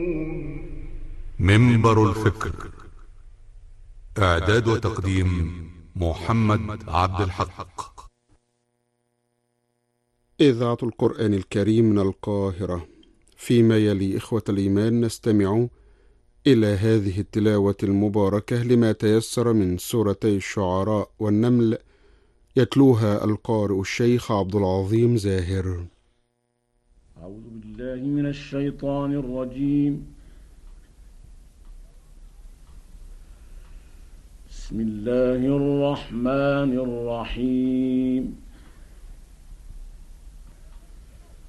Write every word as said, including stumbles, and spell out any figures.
منبر الفكر. إعداد وتقديم محمد عبد الحق. إذاعة القرآن الكريم من القاهرة. فيما يلي إخوة الإيمان نستمع إلى هذه التلاوة المباركة لما تيسر من سورتي الشعراء والنمل، يتلوها القارئ الشيخ عبد العظيم زاهر. أعوذ بالله من الشيطان الرجيم. بسم الله الرحمن الرحيم.